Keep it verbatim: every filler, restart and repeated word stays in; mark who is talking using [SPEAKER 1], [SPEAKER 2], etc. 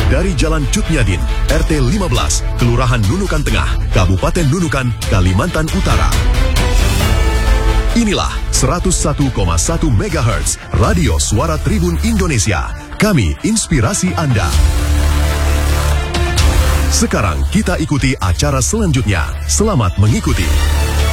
[SPEAKER 1] dari Jalan Cutnyadin, R T lima belas, Kelurahan Nunukan Tengah, Kabupaten Nunukan, Kalimantan Utara. Inilah seratus satu koma satu megahertz Radio Suara Tribun Indonesia. Kami inspirasi Anda. Sekarang kita ikuti acara selanjutnya. Selamat mengikuti.